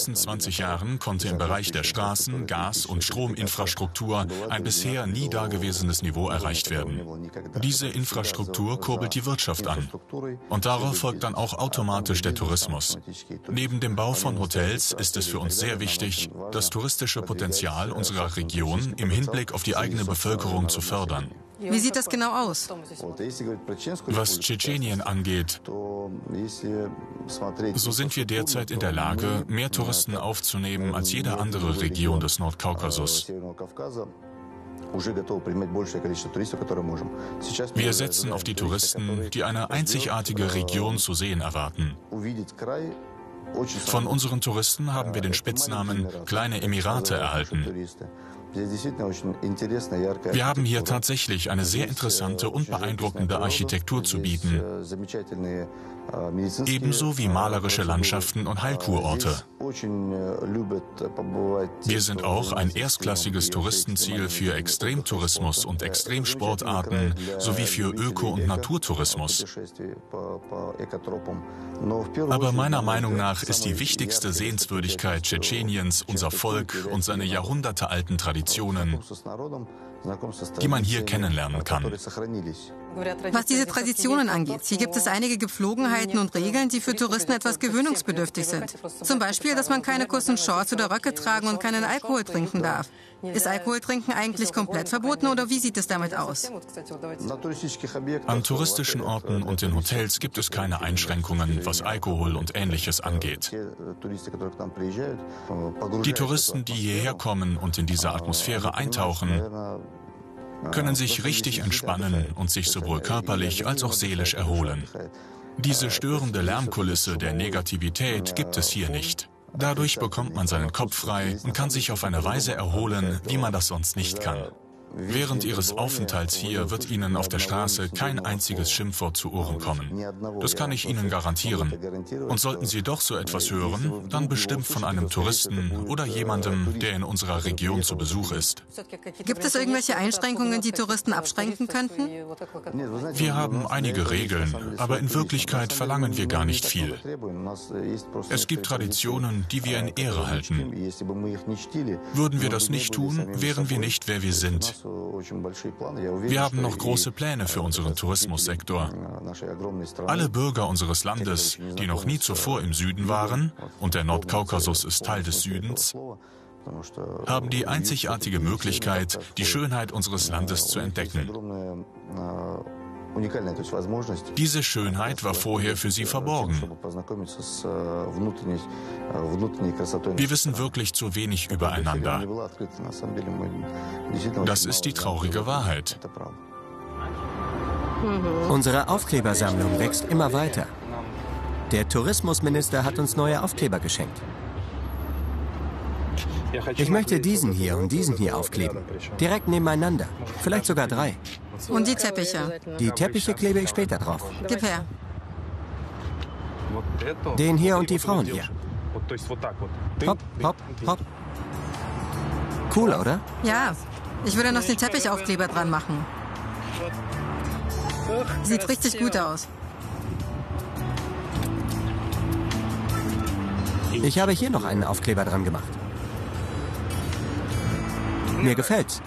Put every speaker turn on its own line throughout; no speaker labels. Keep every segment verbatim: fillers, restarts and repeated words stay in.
letzten zwanzig Jahren konnte im Bereich der Straßen-, Gas- und Strominfrastruktur ein bisher nie dagewesenes Niveau erreicht werden. Diese Infrastruktur kurbelt die Wirtschaft an. Und darauf folgt dann auch automatisch der Tourismus. Neben dem Bau von Hotels ist es für uns sehr wichtig, das touristische Potenzial unserer Region im Hinblick auf die eigene Bevölkerung zu fördern.
Wie sieht das genau aus?
Was Tschetschenien angeht, so sind wir derzeit in der Lage, mehr Touristen aufzunehmen als jede andere Region des Nordkaukasus. Wir setzen auf die Touristen, die eine einzigartige Region zu sehen erwarten. Von unseren Touristen haben wir den Spitznamen Kleine Emirate erhalten. Wir haben hier tatsächlich eine sehr interessante und beeindruckende Architektur zu bieten, ebenso wie malerische Landschaften und Heilkurorte. Wir sind auch ein erstklassiges Touristenziel für Extremtourismus und Extremsportarten sowie für Öko- und Naturtourismus. Aber meiner Meinung nach ist die wichtigste Sehenswürdigkeit Tschetscheniens unser Volk und seine jahrhundertealten Traditionen, die man hier kennenlernen kann.
Was diese Traditionen angeht, hier gibt es einige Gepflogenheiten und Regeln, die für Touristen etwas gewöhnungsbedürftig sind. Zum Beispiel, dass man keine kurzen Shorts oder Röcke tragen und keinen Alkohol trinken darf. Ist Alkoholtrinken eigentlich komplett verboten oder wie sieht es damit aus?
An touristischen Orten und in Hotels gibt es keine Einschränkungen, was Alkohol und Ähnliches angeht. Die Touristen, die hierher kommen und in diese Atmosphäre eintauchen, können sich richtig entspannen und sich sowohl körperlich als auch seelisch erholen. Diese störende Lärmkulisse der Negativität gibt es hier nicht. Dadurch bekommt man seinen Kopf frei und kann sich auf eine Weise erholen, wie man das sonst nicht kann. Während Ihres Aufenthalts hier wird Ihnen auf der Straße kein einziges Schimpfwort zu Ohren kommen. Das kann ich Ihnen garantieren. Und sollten Sie doch so etwas hören, dann bestimmt von einem Touristen oder jemandem, der in unserer Region zu Besuch ist.
Gibt es irgendwelche Einschränkungen, die Touristen abschränken könnten?
Wir haben einige Regeln, aber in Wirklichkeit verlangen wir gar nicht viel. Es gibt Traditionen, die wir in Ehre halten. Würden wir das nicht tun, wären wir nicht, wer wir sind. Wir haben noch große Pläne für unseren Tourismussektor. Alle Bürger unseres Landes, die noch nie zuvor im Süden waren, und der Nordkaukasus ist Teil des Südens, haben die einzigartige Möglichkeit, die Schönheit unseres Landes zu entdecken. Diese Schönheit war vorher für sie verborgen. Wir wissen wirklich zu wenig übereinander. Das ist die traurige Wahrheit.
Unsere Aufklebersammlung wächst immer weiter. Der Tourismusminister hat uns neue Aufkleber geschenkt. Ich möchte diesen hier und diesen hier aufkleben. Direkt nebeneinander. Vielleicht sogar drei.
Und die Teppiche?
Die Teppiche klebe ich später drauf.
Gib her.
Den hier und die Frauen hier. Hopp, hopp, hopp. Cool, oder?
Ja. Ich würde noch den Teppichaufkleber dran machen. Sieht richtig gut aus.
Ich habe hier noch einen Aufkleber dran gemacht. Mir gefällt's.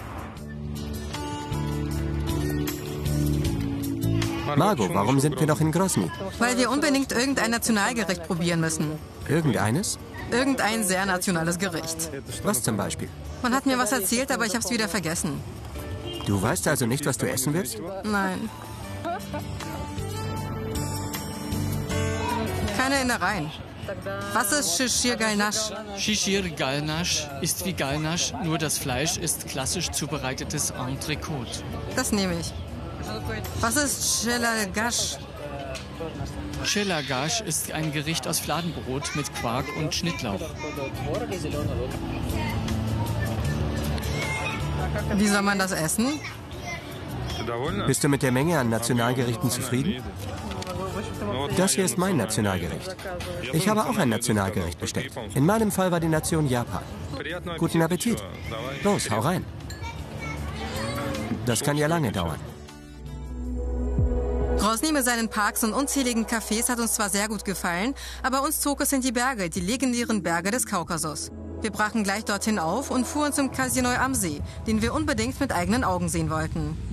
Margot, warum sind wir noch in Grozny?
Weil wir unbedingt irgendein Nationalgericht probieren müssen.
Irgendeines?
Irgendein sehr nationales Gericht.
Was zum Beispiel?
Man hat mir was erzählt, aber ich habe es wieder vergessen.
Du weißt also nicht, was du essen willst?
Nein. Keine Innereien. Was ist Shishir Galnash?
Shishir Galnash ist wie Galnash, nur das Fleisch ist klassisch zubereitetes Entrecote.
Das nehme ich. Was ist Shelagash?
Shelagash ist ein Gericht aus Fladenbrot mit Quark und Schnittlauch.
Wie soll man das essen?
Bist du mit der Menge an Nationalgerichten zufrieden? Das hier ist mein Nationalgericht. Ich habe auch ein Nationalgericht bestellt. In meinem Fall war die Nation Japan. Guten Appetit. Los, hau rein. Das kann ja lange dauern.
Grozny mit seinen Parks und unzähligen Cafés hat uns zwar sehr gut gefallen, aber uns zog es in die Berge, die legendären Berge des Kaukasus. Wir brachen glich dorthin auf und fuhren zum Kasinoy am See, den wir unbedingt mit eigenen Augen sehen wollten.